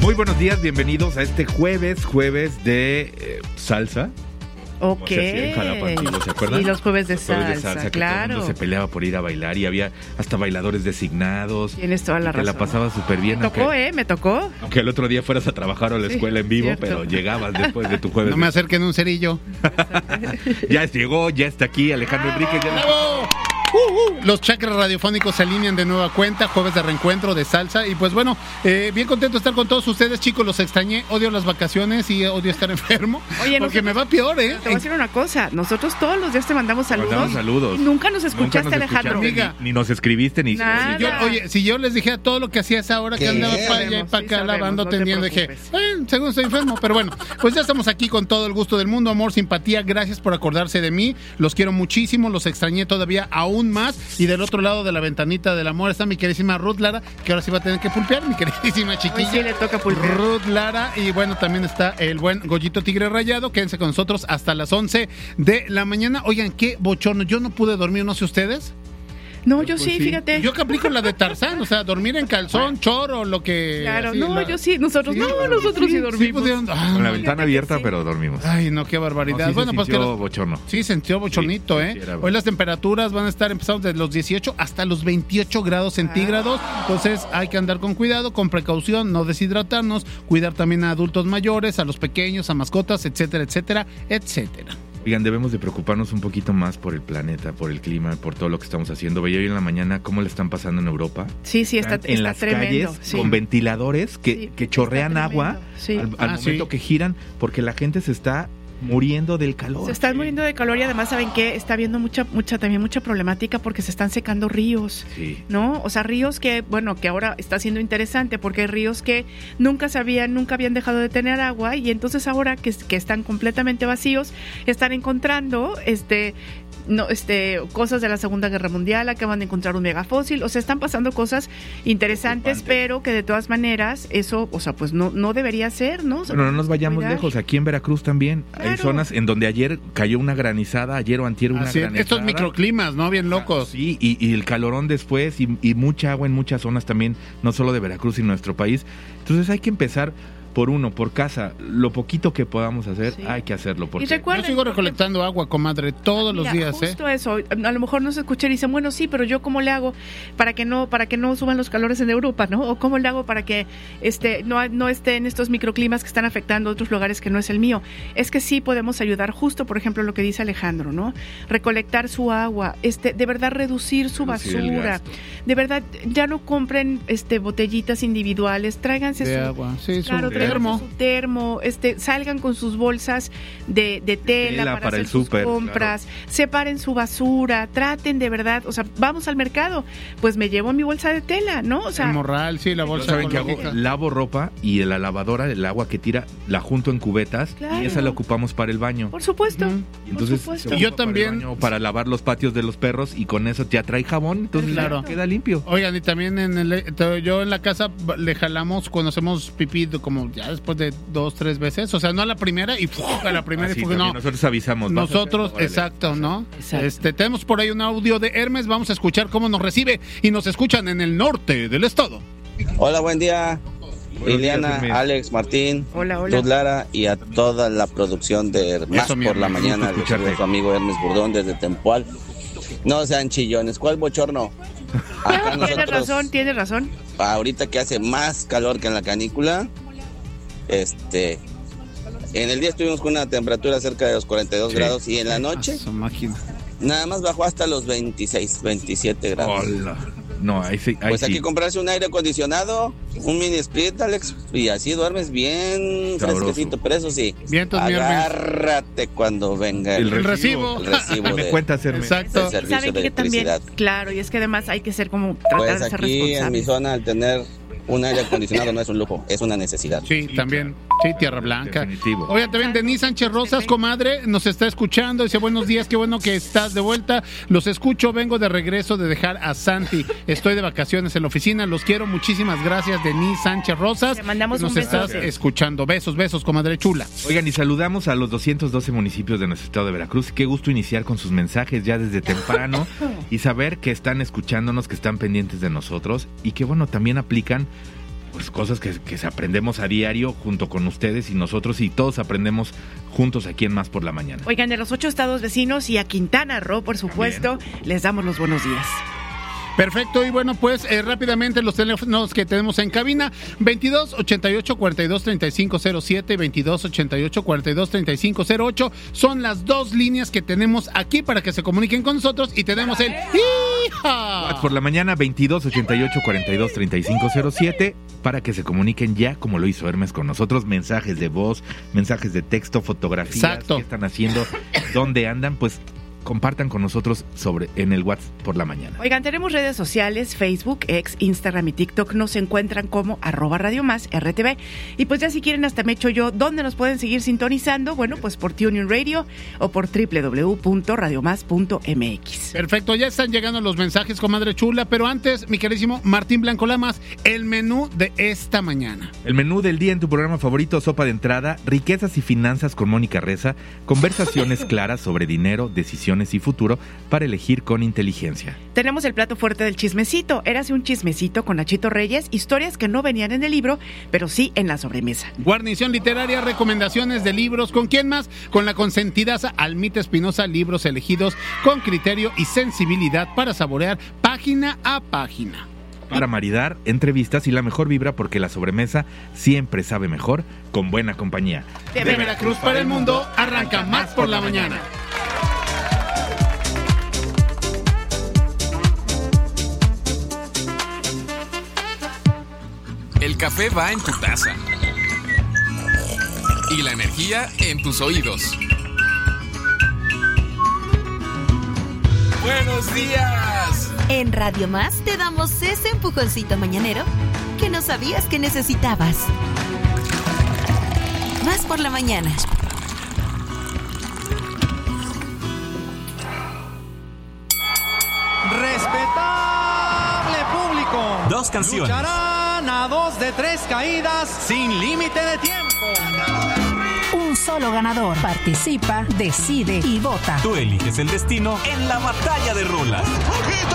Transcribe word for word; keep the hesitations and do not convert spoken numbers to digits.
Muy buenos días, bienvenidos a este jueves, jueves de eh, salsa. Ok. ¿Se acuerdan? Y los jueves de los salsa, jueves de salsa que claro. todo el mundo se peleaba por ir a bailar y había hasta bailadores designados. Tienes toda la y razón. Te la pasaba súper bien. Me tocó, aunque, ¿eh? Me tocó. Aunque el otro día fueras a trabajar a la escuela sí, en vivo, cierto. pero llegabas después de tu jueves. No me acerquen un cerillo. Ya llegó, ya está aquí Alejandro Enríquez. Ya ¡Bravo! Uh, uh, los chakras radiofónicos se alinean de nueva cuenta, jueves de reencuentro de salsa y pues bueno, eh, bien contento de estar con todos ustedes, chicos, los extrañé, odio las vacaciones y odio estar enfermo. Oye, porque nosotros, me va peor, ¿eh? Te voy a decir una cosa, nosotros todos los días te mandamos saludos. Mandamos saludos. Y nunca nos escuchaste, Nunca nos Alejandro. escuchaste, ni, ni nos escribiste ni... Nada. Si yo, oye, si yo les dije a todo lo que hacía esa hora que andaba para allá y para acá sí lavando, sabemos, no tendiendo, te dije, preocupes. eh, según estoy enfermo, pero bueno, pues ya estamos aquí con todo el gusto del mundo, amor, simpatía, gracias por acordarse de mí, los quiero muchísimo, los extrañé todavía aún más, y del otro lado de la ventanita del amor está mi queridísima Ruth Lara, que ahora sí va a tener que pulpear, mi queridísima chiquilla. Hoy sí le toca pulpear. Ruth Lara, y bueno, también está el buen Goyito Tigre Rayado, quédense con nosotros hasta las once de la mañana. Oigan, qué bochorno, yo no pude dormir, no sé ustedes. No, yo Pues sí, sí. fíjate. Yo que aplico la de Tarzán, o sea, dormir en calzón, choro, lo que... Claro, así, no, la- yo sí, nosotros, Sí, no, nosotros sí, sí dormimos. pudieron- ah, Con la no, ventana que abierta, sí. pero dormimos. Ay, no, qué barbaridad. No, sí bueno, se pues que sintió los- bochorno. sí, sintió bochornito, Sí, ¿eh? sí, era Hoy las temperaturas van a estar empezando desde los dieciocho hasta los veintiocho grados centígrados. Entonces hay que andar con cuidado, con precaución, no deshidratarnos, cuidar también a adultos mayores, a los pequeños, a mascotas, etcétera, etcétera, etcétera. Oigan, debemos de preocuparnos un poquito más por el planeta, por el clima, por todo lo que estamos haciendo. Veía hoy en la mañana cómo le están pasando en Europa. Sí, sí, está, Están está en las tremendo. calles sí. con ventiladores que, Sí, que está chorrean tremendo, agua sí. al, al Ah, momento sí. que giran, porque la gente se está muriendo del calor. Se están muriendo de calor y además, ¿saben qué? Está habiendo mucha, mucha, también mucha problemática porque se están secando ríos. Sí. ¿No? O sea, ríos que, bueno, que ahora está siendo interesante porque hay ríos que nunca sabían, nunca habían dejado de tener agua y entonces ahora que, que están completamente vacíos, están encontrando este no este cosas de la Segunda Guerra Mundial, acaban de encontrar un megafósil, o sea, están pasando cosas interesantes, Preocupante. pero que de todas maneras eso, o sea, pues no no debería ser, ¿no? O sea, Bueno, no nos vayamos cuidar. lejos, aquí en Veracruz también hay Claro. zonas en donde ayer cayó una granizada, ayer o antier una Así es, granizada. estos microclimas, ¿no? Bien locos. Sí, y, y el calorón después y, y mucha agua en muchas zonas también, no solo de Veracruz y nuestro país. Entonces hay que empezar por uno, por casa. Lo poquito que podamos hacer, Sí. hay que hacerlo. Porque Y recuerden, Yo sigo porque- recolectando agua, comadre, todos los Mira, días, ¿eh? justo eso. A lo mejor no se escucha y dicen, bueno, sí, pero yo cómo le hago para que no para que no suban los calores en Europa, ¿no? O cómo le hago para que este no no estén estos microclimas que están afectando a otros lugares que no es el mío. Es que sí podemos ayudar, justo por ejemplo lo que dice Alejandro, ¿no? Recolectar su agua, este de verdad reducir su Reducir el basura. gasto. De verdad ya no compren este botellitas individuales, tráiganse De su agua, sí, su claro, tráiganse termo. su termo, este, salgan con sus bolsas de, de tela, tela para, para hacer el sus súper, compras, separen su basura, traten de verdad, o sea, vamos al mercado, pues me llevo mi bolsa de tela, ¿no? O sea, El morral, sí, la ¿No bolsa saben qué hago? ecológica. Lavo ropa y en la lavadora, el agua que tira, la junto en cubetas Claro. y esa la ocupamos para el baño. por supuesto, Ujú. Y entonces por supuesto. se Y yo ocupa para el también- baño, para lavar los patios de los perros y con eso ya trae jabón, entonces Claro. ya queda limpio. Oigan, y también en el, yo en la casa le jalamos cuando hacemos pipí como ya después de dos, tres veces, o sea, no a la primera y ¡fuf! a la primera Así y fue, también no. nosotros avisamos. ¿vas a Nosotros, hacerlo? Órale. exacto, ¿no? Exacto. Este, tenemos por ahí un audio de Hermes, vamos a escuchar cómo nos recibe y nos escuchan en el norte del estado. Hola, buen día. Buenos Liliana, días, Hermes. Alex, Martín, Hola, hola. Ruth Lara y a toda la producción de Más Eso, mi por la Hermes, mañana. gusto Les saluda escucharte. su amigo Hermes Burdón desde Tempoal. No sean chillones, ¿cuál bochorno? Acá Tienes nosotros, razón, tienes razón. ahorita que hace más calor que en la canícula, este, en el día estuvimos con una temperatura cerca de los cuarenta y dos Sí. grados y en la noche A su máquina. nada más bajó hasta los veintiséis, veintisiete grados. Hola. No, ahí sí. Ahí Pues hay sí. que comprarse un aire acondicionado, un mini split, Alex, y así duermes bien Sabroso. fresquecito, pero eso sí, Vientos, mi Hermes. agárrate cuando venga El el, El recibo. recibo. el recibo Y me de, cuentas, Hermes. Exacto. del servicio Saben de que también, electricidad. claro, y es que además hay que ser como tratar Pues de ser aquí en mi responsables. zona al tener un aire acondicionado no es un lujo, es una necesidad. Sí, también. Sí, Tierra Blanca. Definitivo. Oigan, también Denise Sánchez Rosas, comadre, nos está escuchando. Dice, buenos días, qué bueno que estás de vuelta. Los escucho, vengo de regreso de dejar a Santi. Estoy de vacaciones en la oficina. Los quiero. Muchísimas gracias, Denise Sánchez Rosas. Te mandamos nos un beso. estás escuchando. Besos, besos, comadre chula. Oigan, y saludamos a los doscientos doce municipios de nuestro estado de Veracruz. Qué gusto iniciar con sus mensajes ya desde temprano y saber que están escuchándonos, que están pendientes de nosotros y que, bueno, también aplican pues cosas que, que aprendemos a diario junto con ustedes y nosotros, y todos aprendemos juntos aquí en Más por la Mañana. Oigan, de los ocho estados vecinos y a Quintana Roo, por supuesto, bien, les damos los buenos días. Perfecto, y bueno, pues eh, rápidamente los teléfonos que tenemos en cabina: veintidós ochenta y ocho cuarenta y dos treinta y cinco cero siete, veintidós ochenta y ocho cuarenta y dos treinta y cinco cero ocho, son las dos líneas que tenemos aquí para que se comuniquen con nosotros, y tenemos el ¡hija! Por la mañana, veintidós ochenta y ocho cuarenta y dos treinta y cinco cero siete, para que se comuniquen ya, como lo hizo Hermes con nosotros, mensajes de voz, mensajes de texto, fotografías. Exacto. ¿Qué están haciendo? ¿Dónde andan? Pues compartan con nosotros sobre en el WhatsApp por la mañana. Oigan, tenemos redes sociales, Facebook, X, Instagram y TikTok. Nos encuentran como arroba Radio Más R T V. Y pues ya si quieren, hasta me echo yo, ¿dónde nos pueden seguir sintonizando? Bueno, pues por TuneIn Radio o por doble u doble u doble u punto radio más punto m x. Perfecto, ya están llegando los mensajes, comadre chula, pero antes, mi queridísimo Martín Blanco Lamas, el menú de esta mañana. El menú del día en tu programa favorito: sopa de entrada, riquezas y finanzas con Mónica Reza, conversaciones claras sobre dinero, decisiones y futuro para elegir con inteligencia. Tenemos el plato fuerte del chismecito. Érase un chismecito con Nachito Reyes, historias que no venían en el libro, pero sí en la sobremesa. Guarnición literaria, recomendaciones de libros. ¿Con quién más? Con la consentidaza Almita Espinosa, libros elegidos con criterio y sensibilidad para saborear página a página. Para maridar, entrevistas y la mejor vibra, porque la sobremesa siempre sabe mejor con buena compañía. De, de Veracruz para el mundo, arranca Más por la Mañana. El café va en tu taza y la energía en tus oídos. ¡Buenos días! En Radio Más te damos ese empujoncito mañanero que no sabías que necesitabas. Más por la Mañana. Respetable público. Dos canciones. Lucharán a dos de tres caídas sin límite de tiempo. Un solo ganador. Participa, decide y vota. Tú eliges el destino en la batalla de rolas.